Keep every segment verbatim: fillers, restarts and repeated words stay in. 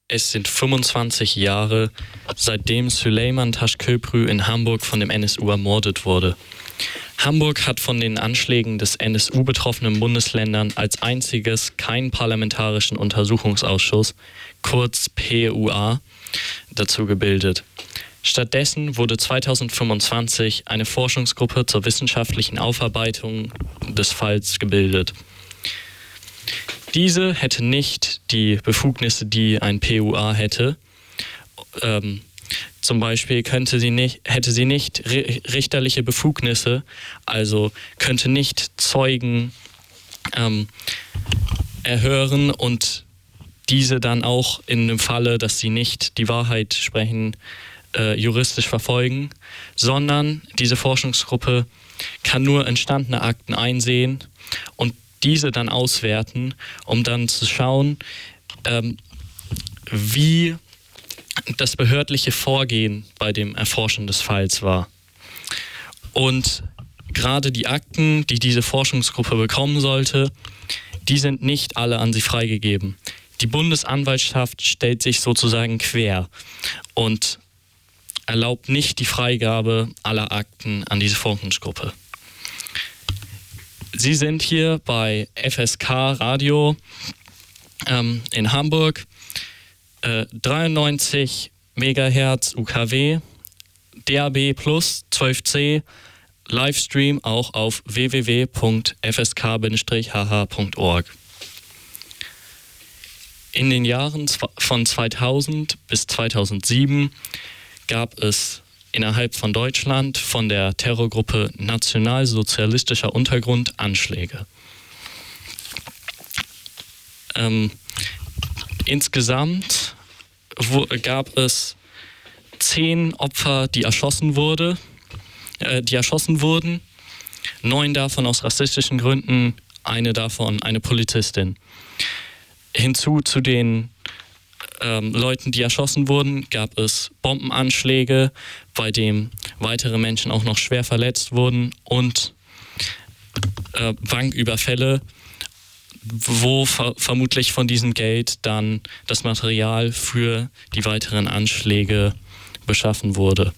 Es sind fünfundzwanzig Jahre, seitdem Süleyman Taşköprü in Hamburg von dem N S U ermordet wurde. Hamburg hat von den Anschlägen des N S U betroffenen Bundesländern als einziges keinen parlamentarischen Untersuchungsausschuss, kurz P U A, dazu gebildet. Stattdessen wurde zweitausendfünfundzwanzig eine Forschungsgruppe zur wissenschaftlichen Aufarbeitung des Falls gebildet. Diese hätte nicht die Befugnisse, die ein P U A hätte. Ähm, zum Beispiel könnte sie nicht, hätte sie nicht richterliche Befugnisse, also könnte nicht Zeugen ähm, erhören und diese dann auch in dem Falle, dass sie nicht die Wahrheit sprechen, äh, juristisch verfolgen, sondern diese Forschungsgruppe kann nur entstandene Akten einsehen und diese dann auswerten, um dann zu schauen, ähm, wie das behördliche Vorgehen bei dem Erforschen des Falls war. Und gerade die Akten, die diese Forschungsgruppe bekommen sollte, die sind nicht alle an sie freigegeben. Die Bundesanwaltschaft stellt sich sozusagen quer und erlaubt nicht die Freigabe aller Akten an diese Forschungsgruppe. Sie sind hier bei F S K Radio ähm, in Hamburg, äh, dreiundneunzig Megahertz U K W, D A B plus zwölf C, Livestream auch auf w w w punkt f s k bindestrich h h punkt org. In den Jahren von zweitausend bis zweitausendsieben gab es innerhalb von Deutschland von der Terrorgruppe Nationalsozialistischer Untergrund Anschläge. Ähm, insgesamt wo, gab es zehn Opfer, die erschossen wurde, äh, die erschossen wurden, neun davon aus rassistischen Gründen, eine davon eine Polizistin. Hinzu zu den ähm, Leuten, die erschossen wurden, gab es Bombenanschläge, bei dem weitere Menschen auch noch schwer verletzt wurden und äh, Banküberfälle, wo ver- vermutlich von diesem Geld dann das Material für die weiteren Anschläge beschaffen wurde.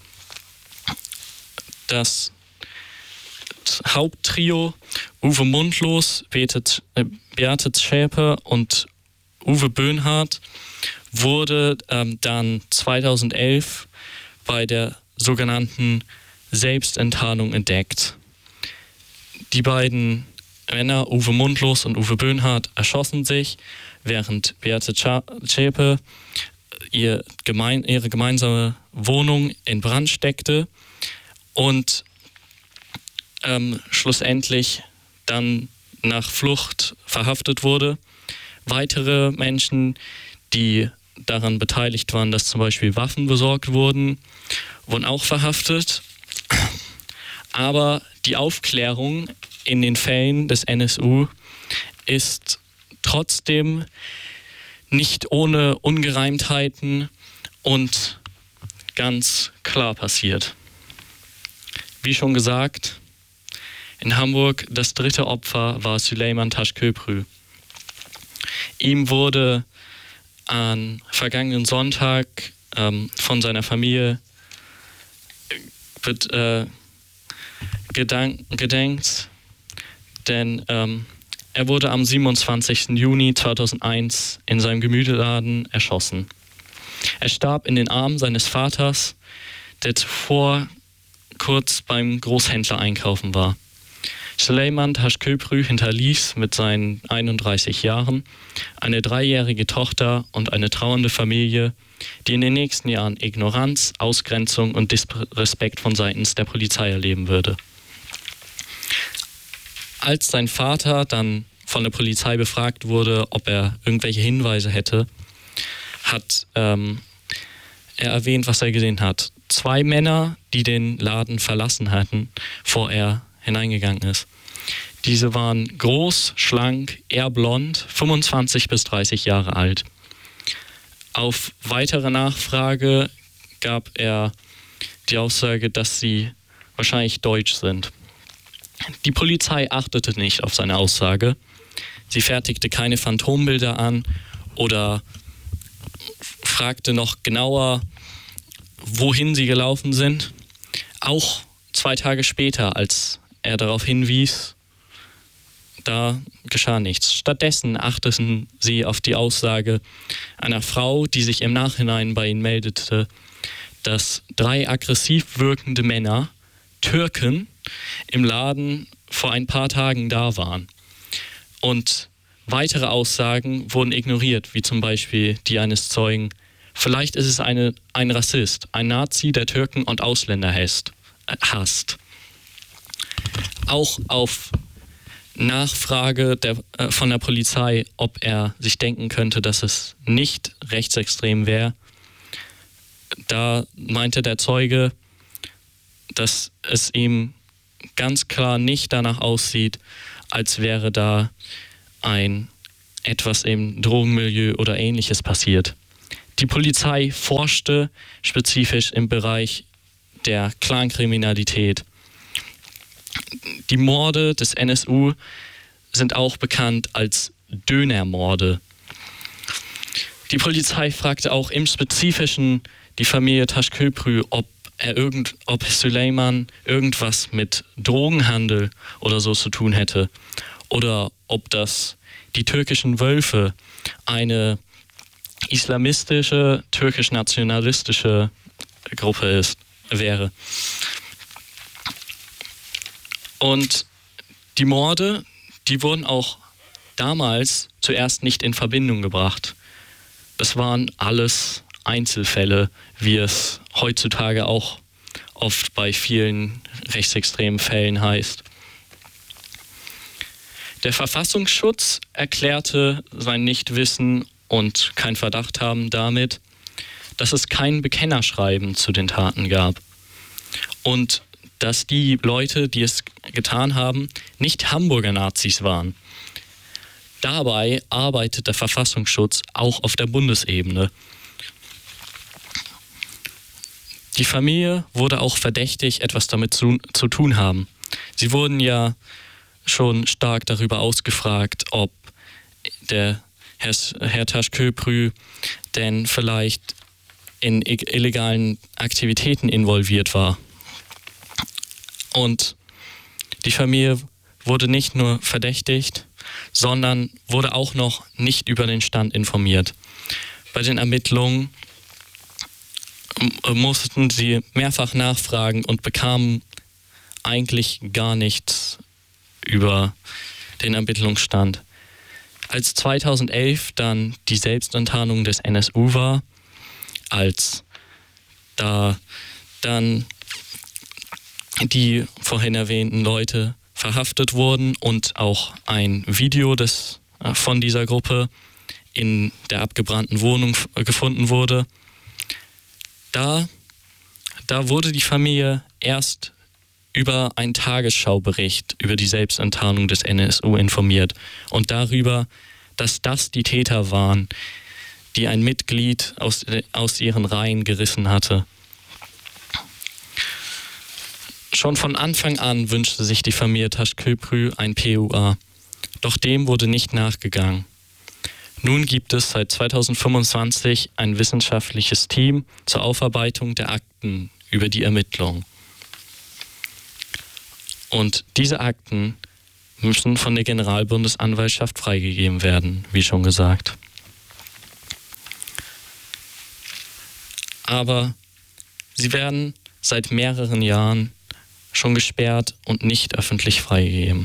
Das Haupttrio Uwe Mundlos, Beate, äh, Beate Zschäpe und Uwe Böhnhardt wurde ähm, dann zweitausendelf bei der sogenannten Selbstenttarnung entdeckt. Die beiden Männer, Uwe Mundlos und Uwe Böhnhardt, erschossen sich, während Beate Zschäpe ihr gemein, ihre gemeinsame Wohnung in Brand steckte und ähm, schlussendlich dann nach Flucht verhaftet wurde. Weitere Menschen, die daran beteiligt waren, dass zum Beispiel Waffen besorgt wurden, wurden auch verhaftet. Aber die Aufklärung in den Fällen des N S U ist trotzdem nicht ohne Ungereimtheiten und ganz klar passiert. Wie schon gesagt, in Hamburg das dritte Opfer war Süleyman Taşköprü. Ihm wurde am vergangenen Sonntag ähm, von seiner Familie wird, äh, gedank, gedenkt, denn ähm, er wurde am siebenundzwanzigsten Juni zweitausendeins in seinem Gemüseladen erschossen. Er starb in den Armen seines Vaters, der zuvor kurz beim Großhändler einkaufen war. Süleyman Taşköprü hinterließ mit seinen einunddreißig Jahren eine dreijährige Tochter und eine trauernde Familie, die in den nächsten Jahren Ignoranz, Ausgrenzung und Disrespekt von seitens der Polizei erleben würde. Als sein Vater dann von der Polizei befragt wurde, ob er irgendwelche Hinweise hätte, hat ähm, er erwähnt, was er gesehen hat. Zwei Männer, die den Laden verlassen hatten, bevor er hineingegangen ist. Diese waren groß, schlank, eher blond, fünfundzwanzig bis dreißig Jahre alt. Auf weitere Nachfrage gab er die Aussage, dass sie wahrscheinlich deutsch sind. Die Polizei achtete nicht auf seine Aussage. Sie fertigte keine Phantombilder an oder fragte noch genauer, wohin sie gelaufen sind. Auch zwei Tage später, als er darauf hinwies, da geschah nichts. Stattdessen achteten sie auf die Aussage einer Frau, die sich im Nachhinein bei ihnen meldete, dass drei aggressiv wirkende Männer, Türken, im Laden vor ein paar Tagen da waren. Und weitere Aussagen wurden ignoriert, wie zum Beispiel die eines Zeugen. Vielleicht ist es eine, ein Rassist, ein Nazi, der Türken und Ausländer hasst. Äh, hasst. Auch auf Nachfrage der, äh, von der Polizei, ob er sich denken könnte, dass es nicht rechtsextrem wäre, da meinte der Zeuge, dass es ihm ganz klar nicht danach aussieht, als wäre da ein etwas im Drogenmilieu oder Ähnliches passiert. Die Polizei forschte spezifisch im Bereich der Clankriminalität. Die Morde des N S U sind auch bekannt als Dönermorde. Die Polizei fragte auch im Spezifischen die Familie Taşköprü, ob er irgend, ob Süleyman irgendwas mit Drogenhandel oder so zu tun hätte oder ob das die türkischen Wölfe, eine islamistische, türkisch-nationalistische Gruppe ist, wäre. Und die Morde, die wurden auch damals zuerst nicht in Verbindung gebracht. Das waren alles Einzelfälle, wie es heutzutage auch oft bei vielen rechtsextremen Fällen heißt. Der Verfassungsschutz erklärte sein Nichtwissen und kein Verdacht haben damit, dass es kein Bekennerschreiben zu den Taten gab und dass die Leute, die es getan haben, nicht Hamburger Nazis waren. Dabei arbeitet der Verfassungsschutz auch auf der Bundesebene. Die Familie wurde auch verdächtig, etwas damit zu, zu tun haben. Sie wurden ja schon stark darüber ausgefragt, ob der Herr, Herr Taşköprü denn vielleicht in illegalen Aktivitäten involviert war. Und die Familie wurde nicht nur verdächtigt, sondern wurde auch noch nicht über den Stand informiert. Bei den Ermittlungen mussten sie mehrfach nachfragen und bekamen eigentlich gar nichts über den Ermittlungsstand. Als zweitausendelf dann die Selbstenttarnung des N S U war, als da dann die vorhin erwähnten Leute verhaftet wurden und auch ein Video des, äh, von dieser Gruppe in der abgebrannten Wohnung f- gefunden wurde, da, da wurde die Familie erst über einen Tagesschaubericht über die Selbstenttarnung des N S U informiert und darüber, dass das die Täter waren, die ein Mitglied aus, aus ihren Reihen gerissen hatte. Schon von Anfang an wünschte sich die Familie Taşköprü ein P U A, doch dem wurde nicht nachgegangen. Nun gibt es seit zweitausendfünfundzwanzig ein wissenschaftliches Team zur Aufarbeitung der Akten über die Ermittlungen. Und diese Akten müssen von der Generalbundesanwaltschaft freigegeben werden, wie schon gesagt. Aber sie werden seit mehreren Jahren schon gesperrt und nicht öffentlich freigegeben.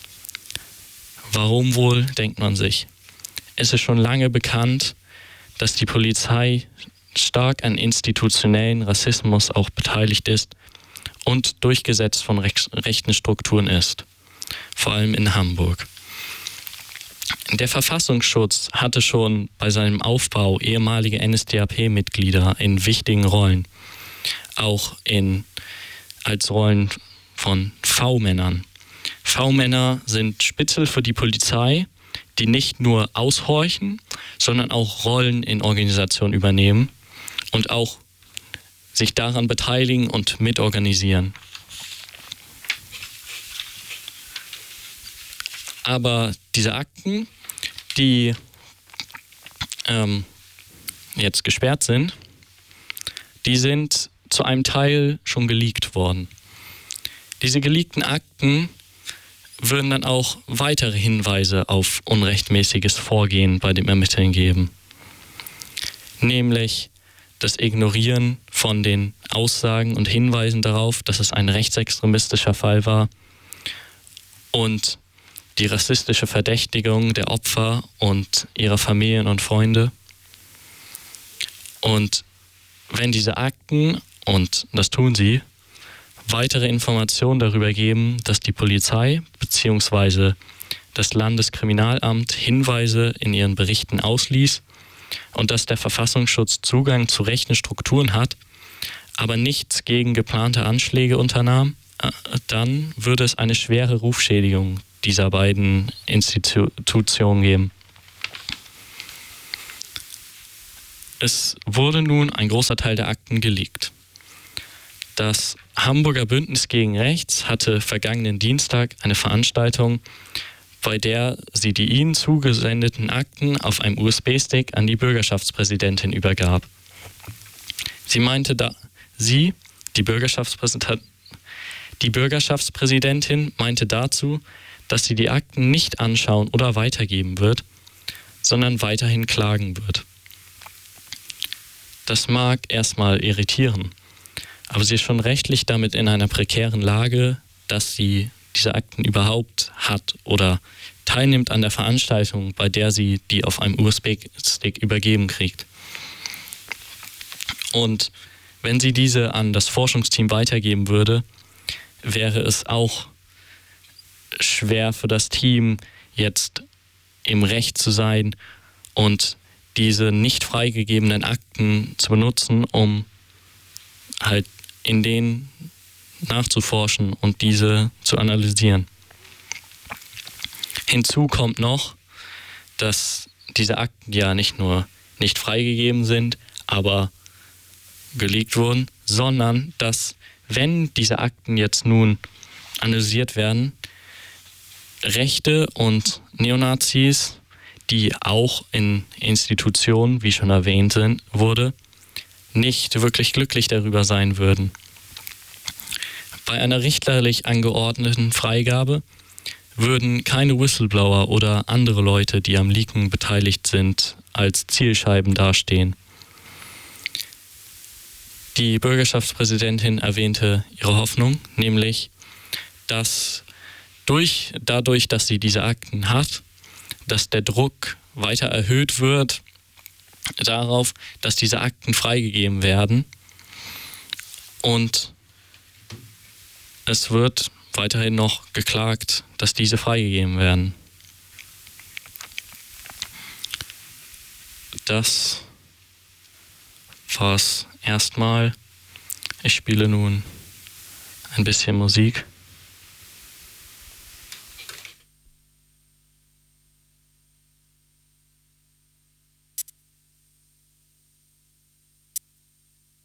Warum wohl, denkt man sich. Es ist schon lange bekannt, dass die Polizei stark an institutionellen Rassismus auch beteiligt ist und durchgesetzt von rechts, rechten Strukturen ist, vor allem in Hamburg. Der Verfassungsschutz hatte schon bei seinem Aufbau ehemalige N S D A P-Mitglieder in wichtigen Rollen, auch in, als Rollen von V-Männern. V-Männer sind Spitzel für die Polizei, die nicht nur aushorchen, sondern auch Rollen in Organisationen übernehmen und auch sich daran beteiligen und mitorganisieren. Aber diese Akten, die ähm, jetzt gesperrt sind, die sind zu einem Teil schon geleakt worden. Diese geleakten Akten würden dann auch weitere Hinweise auf unrechtmäßiges Vorgehen bei dem Ermitteln geben. Nämlich das Ignorieren von den Aussagen und Hinweisen darauf, dass es ein rechtsextremistischer Fall war, und die rassistische Verdächtigung der Opfer und ihrer Familien und Freunde. Und wenn diese Akten, und das tun sie, weitere Informationen darüber geben, dass die Polizei bzw. das Landeskriminalamt Hinweise in ihren Berichten ausließ und dass der Verfassungsschutz Zugang zu rechten Strukturen hat, aber nichts gegen geplante Anschläge unternahm, dann würde es eine schwere Rufschädigung dieser beiden Institutionen geben. Es wurde nun ein großer Teil der Akten geleakt. Das Hamburger Bündnis gegen Rechts hatte vergangenen Dienstag eine Veranstaltung, bei der sie die ihnen zugesendeten Akten auf einem U S B-Stick an die Bürgerschaftspräsidentin übergab. Sie meinte da, sie, die Bürgerschaftspräsidentin, Die Bürgerschaftspräsidentin meinte dazu, dass sie die Akten nicht anschauen oder weitergeben wird, sondern weiterhin klagen wird. Das mag erstmal irritieren, aber sie ist schon rechtlich damit in einer prekären Lage, dass sie diese Akten überhaupt hat oder teilnimmt an der Veranstaltung, bei der sie die auf einem U S B-Stick übergeben kriegt. Und wenn sie diese an das Forschungsteam weitergeben würde, wäre es auch schwer für das Team, jetzt im Recht zu sein und diese nicht freigegebenen Akten zu benutzen, um halt in denen nachzuforschen und diese zu analysieren. Hinzu kommt noch, dass diese Akten ja nicht nur nicht freigegeben sind, aber geleakt wurden, sondern dass, wenn diese Akten jetzt nun analysiert werden, Rechte und Neonazis, die auch in Institutionen, wie schon erwähnt sind, wurde, nicht wirklich glücklich darüber sein würden. Bei einer richterlich angeordneten Freigabe würden keine Whistleblower oder andere Leute, die am Leaken beteiligt sind, als Zielscheiben dastehen. Die Bürgerschaftspräsidentin erwähnte ihre Hoffnung, nämlich, dass durch, dadurch, dass sie diese Akten hat, dass der Druck weiter erhöht wird darauf, dass diese Akten freigegeben werden, und es wird weiterhin noch geklagt, dass diese freigegeben werden. Das war's erstmal. Ich spiele nun ein bisschen Musik.